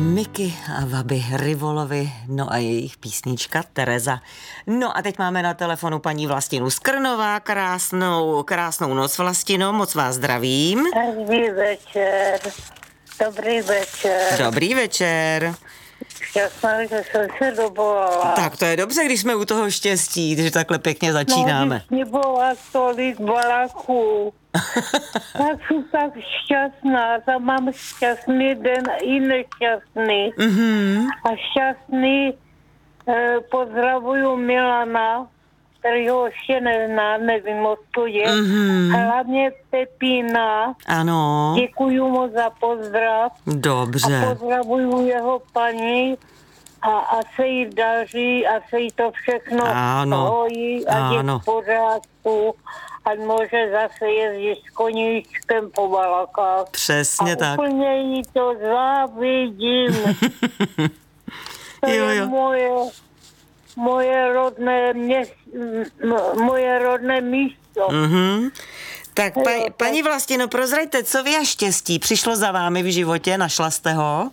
Miky a Vaby Rivolovi, no a jejich písnička Tereza. No a teď máme na telefonu paní Vlastinu z Krnova. Krásnou noc, Vlastino, moc vás zdravím. Dobrý večer. Dobrý večer. Dobrý večer. Šťastná, že jsem se dovolala. Tak to je dobře, když jsme u toho štěstí, že takhle pěkně začínáme. No, když mě byla tolik balaků. Tak jsem tak šťastná, tam mám šťastný den i nešťastný. Mhm. A šťastný pozdravuju Milana, který ho ještě nezná, nevím, odkud je. Hlavně Pepína. Ano. Děkuju mu za pozdrav. Dobře. A pozdravuju jeho paní a se jí daří a se jí to všechno hojí a je v pořádku. A může zase jezdit s koníčkem po Balakách. Přesně tak. A úplně jí to závidím. To je moje rodné místo. Mhm. Tak paní Vlastino, prozraďte, co vy a štěstí přišlo za vámi v životě, našla jste ho?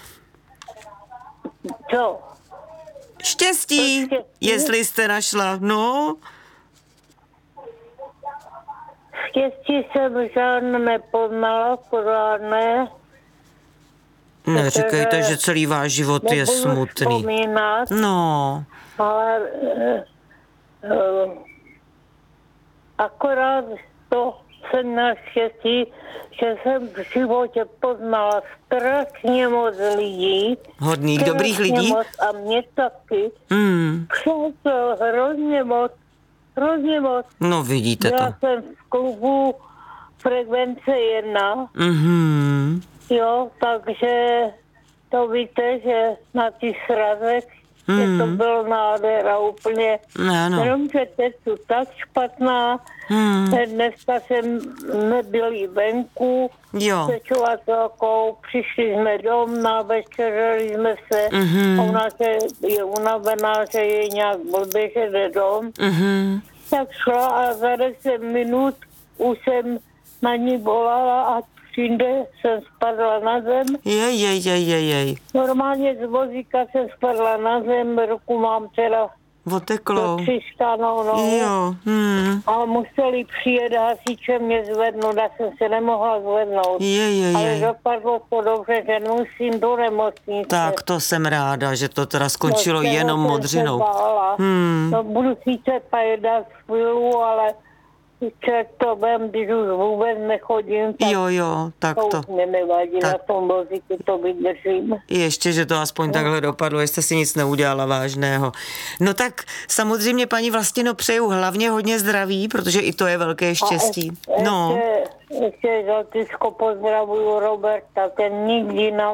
Co? Štěstí, jestli jste našla, no. Štěstí jsem žádné nepoznala, pořádné. Neříkejte, že celý váš život je smutný. Vzpomínat, no. ale akorát to jsem na štěstí, že jsem v životě poznala strašně moc lidí. Hodných, dobrých lidí? Moc, a mě taky. Přátel, hrozně moc. No vidíte to. Já jsem v klubu Frekvence 1. Jo, takže to víte, že na těch srazech že to bylo nádhera úplně. Ano. Jenomže teď jsou tak špatná. Dneska jsem nebyli venku se čovatelkou, přišli jsme dom, navečeřili jsme se. Ona je unavená, že je nějak blbě, že jde dom. Tak šla a za 10 minut už jsem na ní volala a přijde jsem spadla na zem. Jej. Normálně z vozíka jsem spadla na zem, ruku mám teda oteklo. Jo. A museli přijet hasiče mě zvednout, já jsem se nemohla zvednout. Ale dopadlo to dobře, že musím do nemocnice. Tak to jsem ráda, že to teda skončilo jenom modřinou. No, budu sice pajedat chvíli, ale to vem, když už vůbec nechodím, tak tak to mě nevadí, na tom vozíku to vydržím. Ještě, že to aspoň takhle dopadlo, jste si nic neudělala vážného. No tak samozřejmě, paní Vlastino, přeju hlavně hodně zdraví, protože i to je velké štěstí. Ještě za Tysko pozdravuju Roberta, ten nikdy na